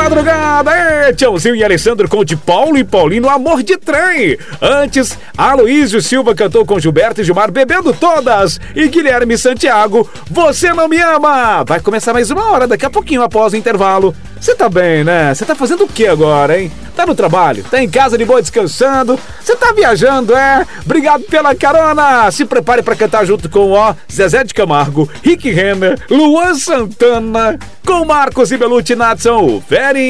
madrugada. Tchãozinho e Alessandro com de Paulo e Paulinho, Amor de Trem. Antes, Aloísio Silva cantou com Gilberto e Gilmar, Bebendo Todas. E Guilherme Santiago, Você Não Me Ama. Vai começar mais uma hora, daqui a pouquinho após o intervalo. Você tá bem, né? Você tá fazendo o que agora, hein? Tá no trabalho? Tá em casa de boa descansando? Você tá viajando, é? Obrigado pela carona! Se prepare pra cantar junto com Zezé de Camargo, Rick Renner, Luan Santana, com Marcos e Belucci Natson, Fere